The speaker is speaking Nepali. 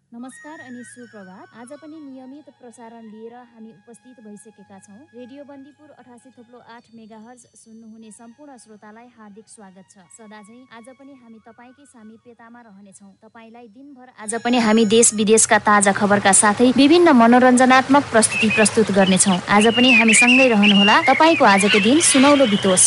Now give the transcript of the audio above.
नमस्कार अनि सुप्रभात। आज पनि नियमित प्रसारण लिएर हामी उपस्थित भइसकेका छौँ। रेडियो बन्दीपुर 88.8 मेगाहर्ज सुन्नुहुने सम्पूर्ण श्रोतालाई हार्दिक स्वागत छ। सदाझै आज पनि हामी तपाईँकै सामिप्यतामा रहनेछौँ। तपाईँलाई दिनभर आज पनि हामी देश विदेशका ताजा खबरका साथै विभिन्न मनोरञ्जनात्मक प्रस्तुति प्रस्तुत गर्नेछौँ। आज पनि हामी सँगै रहनुहोला। तपाईँको आजको दिन सुनौलो बितोस्।